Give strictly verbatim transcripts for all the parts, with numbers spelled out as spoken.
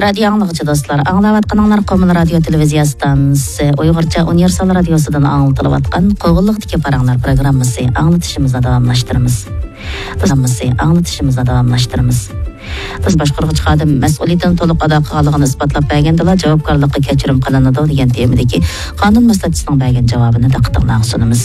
Radyo anlıqçı dostlar, anlavatqanlar Qo'min radio televiziya stansiyasi Uyg'urcha universal radiosidan anlatılıyatqan Qo'g'illiqdagi paranglar programmasi anlatışımızda davamlaştıramiz. Programmasi anlatışımızda davamlaştıramiz. Biz boshqaruvchi xodim mas'uliyatini to'liq ado qilganligini isbotlab bergandilar, javobgarlikka kechirim qilinadi degan temadagi qonun maslahatchisining bergan javobini diqqatingizga sunamiz.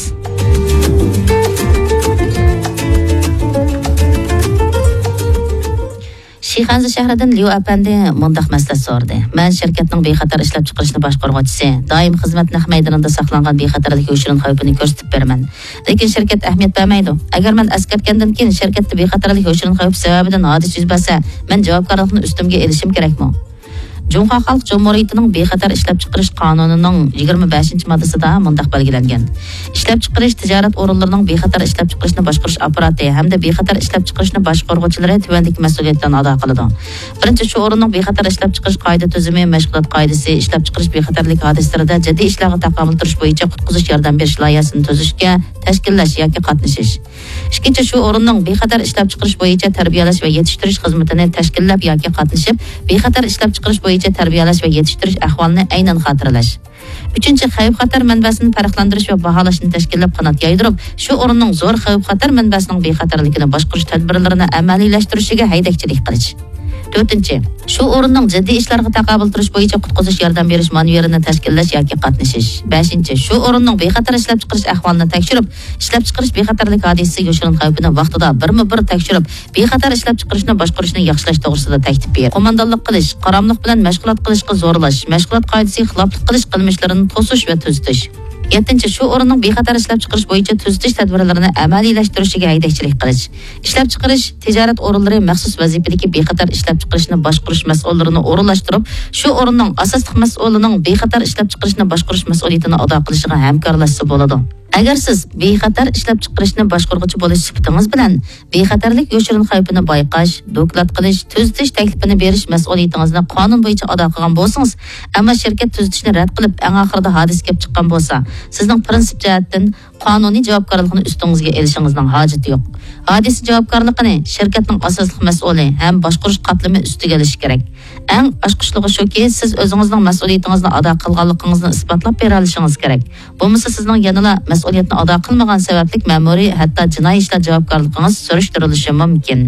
Şixanzi shahridan Liu Apandi mundaq maslahat so'rdi. Men shirkatning bexatar ishlab chiqarishni boshqaruvchisi, doim xizmat naq maydonida saqlangan bexatarlik yo'shirin xavfini ko'rsatib beraman. Lekin shirkat ahamiyat bermaydi. Agar men askartgandan keyin shirkatda bexatarlik yo'shirin xavfi sababidan hodisa yuz bersa, men javobgarlikni ustimga elishim kerakmi? Cumhuriyet Xalq Cumhuriyetining bexatar ishlab chiqarish qonunining yigirma beshinchi moddasida mundaq belgilangan. Ishlab chiqarish tijorat o'rinlarining bexatar ishlab chiqarishni boshqarish apparati hamda bexatar ishlab chiqarishni boshqaruvchilari tuvandagi mas'uliyatlarni ado qiladi. Birinchi, shu o'rinning bexatar ishlab chiqarish qoida tuzumi, mashg'ulot qoidasi, ishlab chiqarish bexatarlik hodisalarida jiddiy ishlarga taqobil turish bo'yicha qutqizish yordam berish loyihasini tuzishga, tashkillash yoki qatnashish. Ikkinchi, shu o'rinning bexatar ishlab chiqarish bo'yicha tarbiyalash va yetishtirish xizmatini tashkillab yoki qatnashib, bexatar ishlab chiqarish bo'yicha tarbiyalash va yetishtirish ahvolini aynan xotirlash. Uchinchi, xavf-xatar manbasini farqlantirish va baholashni tashkillab qanot yaydirib, shu o'rinning zo'r xavf-xatar manbasining bexatarligini boshqarish tadbirlarini amaliylashtirilishiga haydakchilik qilish. To'rtinchi, shu o'rinning jiddiy ishlarga taqobil turish bo'yicha qutqizish yordam berish manevrini tashkillash yoki qatnashish. Beshinchi, shu o'rinning bexatar ishlab chiqarish ahvolini tekshirib, ishlab chiqarish bexatarlik hodisasiga yo'shirin xavfini vaqtida birma-bir tekshirib, bexatar ishlab chiqarishni boshqarishni yaxshilash to'g'risida taklif berib, qo'mondonlik qilish, qaramliq bilan mashg'ulot qilishga zo'rlash, mashg'ulot qoidasiga xiloflik qilish qilmishlarini to'sish va tuzitish. yettinchi, shu o'rinning bexatar ishlab chiqarish bo'yicha tuzitish tadbirlarini amaliylashtirilishiga haydakchilik qilish. Ishlab chiqarish tijorat o'rinlari maxsus vazifadagi bexatar ishlab chiqarishni boshqarish mas'ullarini o'rinlashtirib, shu o'rinning asosli mas'ulining bexatar ishlab chiqarishni boshqarish mas'uliyatini ado qilishiga hamkorlashsa bo'ladi. Agar siz bexatar ishlab chiqarishni boshqaruvchi bo'lish sifatingiz bilan bexatarlik yo'shirin xavfini bayqash, doklad qilish, tuzitish taklifini berish mas'uliyatingizni qonun bo'yicha ado qilgan bo'lsangiz, ammo shirkat tuzitishni rad qilib, eng oxirida hodisa kelib chiqqan bo'lsa, sizning prinsip jihatdan qonuniy javobgarlikni ustingizga elishingizning hojati yo'q. Hodisa javobgarligini shirkatning asosli mas'uli ham boshqarish qatlami ustiga olishi kerak. Eng oshqishligi shuki, siz o'zingizning mas'uliyatingizni ado qilganligingizni isbotlab bera olishingiz kerak. Bo'lmasa sizning yanada mas'uliyatni ado qilmagan sabablik ma'muriy, hatto jinoiy ishlar javobgarligingiz surishtirilishi mumkin.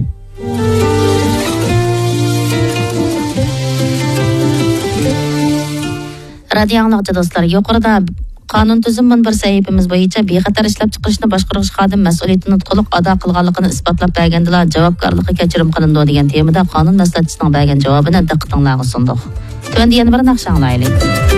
Radio anlıqçı dostlar, yuqorida qonun tuzum bir sahifamiz bo'yicha bexatar ishlab chiqarishni boshqarish xodim mas'uliyatini to'liq ado qilganligini isbotlab bergandilar, javobgarlikka kechirim qilindi degan temada qonun maslahatchisining bergan javobini diqqatingizga sundik. Tuvanda yana bir naqsh anglaylik.